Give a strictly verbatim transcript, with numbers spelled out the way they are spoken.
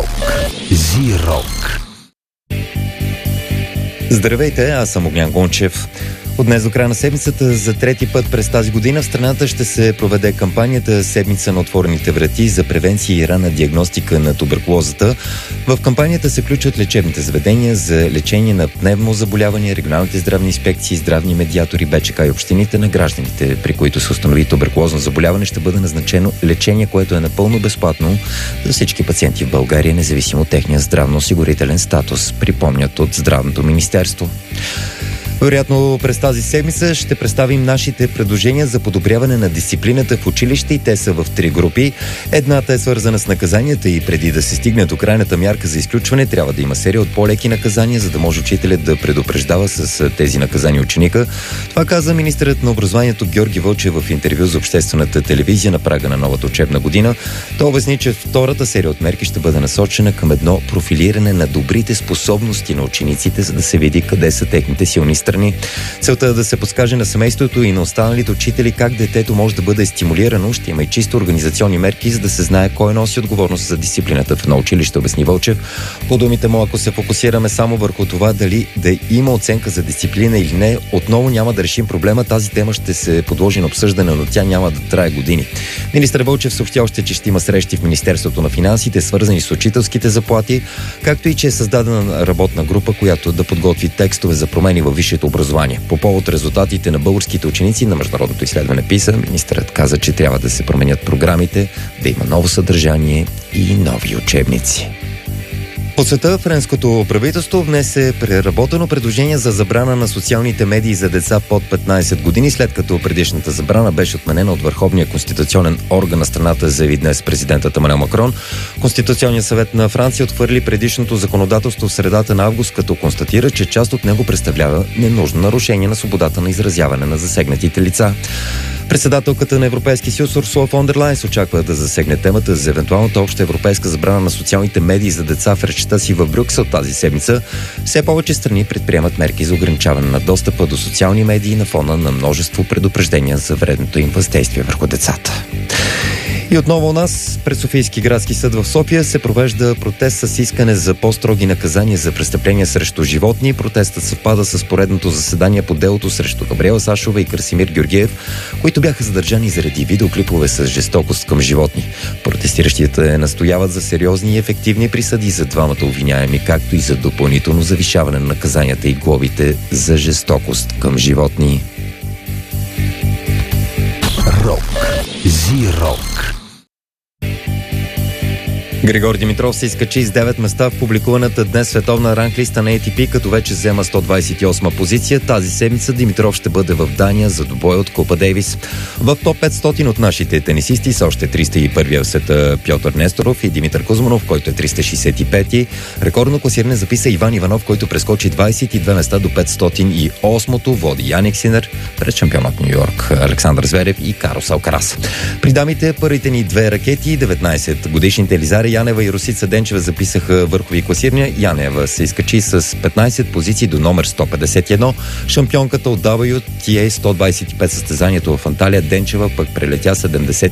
Рок. Зи-рок. Здравейте, аз съм Огнян Гончев. От днес до края на седмицата за трети път през тази година в страната ще се проведе кампанията Седмица на отворените врати за превенция и ранна диагностика на туберкулозата. В кампанията се включват лечебните заведения за лечение на пневмозаболявания, регионалните здравни инспекции, здравни медиатори, БЧК и общините. На гражданите, при които се установи туберкулозно заболяване, ще бъде назначено лечение, което е напълно безплатно за всички пациенти в България, независимо от техния здравноосигурителен статус, припомнят от Здравното министерство. Вероятно през тази седмица ще представим нашите предложения за подобряване на дисциплината в училище и те са в три групи. Едната е свързана с наказанията и преди да се стигне до крайната мярка за изключване, трябва да има серия от по-леки наказания, за да може учителят да предупреждава с тези наказания ученика. Това каза министърът на образованието Георги Вълчев в интервю за обществената телевизия на прага на новата учебна година. Той обясни, че втората серия от мерки ще бъде насочена към едно профилиране на добрите способности на учениците, за да се види къде са техните силни страни. Целта е да се подскаже на семейството и на останалите учители как детето може да бъде стимулирано. Ще има и чисто организационни мерки, за да се знае кой носи отговорност за дисциплината в едно училище, обясни Вълчев. По думите му, ако се фокусираме само върху това дали да има оценка за дисциплина или не, отново няма да решим проблема. Тази тема ще се подложи на обсъждане, но тя няма да трае години. Министър Вълчев съобщи още, че ще има срещи в Министерството на финансите, свързани с учителските заплати, както и че е създадена работна група, която да подготви текстове за промени във висшето образование. По повод резултатите на българските ученици на международното изследване ПИСА, министърът каза, че трябва да се променят програмите, да има ново съдържание и нови учебници. По света френското правителство внесе преработено предложение за забрана на социалните медии за деца под петнайсет години, след като предишната забрана беше отменена от Върховния конституционен орган на страната, заяви днес президентът Емануел Макрон. Конституционният съвет на Франция отхвърли предишното законодателство в средата на август, като констатира, че част от него представлява ненужно нарушение на свободата на изразяване на засегнатите лица. Председателката на Европейския съюз Урсула фон дер Лайен се очаква да засегне темата за евентуалната обща европейска забрана на социалните медии за деца в речта си в Брюксел тази седмица. Все повече страни предприемат мерки за ограничаване на достъпа до социални медии на фона на множество предупреждения за вредното им въздействие върху децата. И отново у нас, пред Софийски градски съд в София, се провежда протест с искане за по-строги наказания за престъпления срещу животни. Протестът съвпада с поредното заседание по делото срещу Габриела Сашова и Красимир Георгиев, които бяха задържани заради видеоклипове с жестокост към животни. Протестиращите настояват за сериозни и ефективни присъди за двамата обвиняеми, както и за допълнително завишаване на наказанията и глобите за жестокост към животни. Рок. Зи-рок. Григор Димитров се изкачи с девет места в публикуваната днес световна ранглиста на Ей Ти Пи, като вече взема сто двайсет и осма позиция. Тази седмица Димитров ще бъде в Дания за двубой от Купа Дейвис. В топ петстотин от нашите тенисисти са още триста и първи в света Пьотър Несторов и Димитър Кузманов, който е триста шейсет и пети. Рекордно класиране записа Иван Иванов, който прескочи двайсет и две места до петстотин и осмо. Води Яник Синер пред шампионът Ню Йорк Александър Зверев и Карлос Алкарас. При дамите първите ни две ракети, деветнайсет годишните Елизаря Янева и Росица Денчева записаха върхови класирания. Янева се изкачи с петнайсет позиции до номер сто петдесет и едно. Шампионката от Дабъл Ю Ти Ей сто двайсет и пет състезанието в Анталия Денчева пък прелетя седемдесет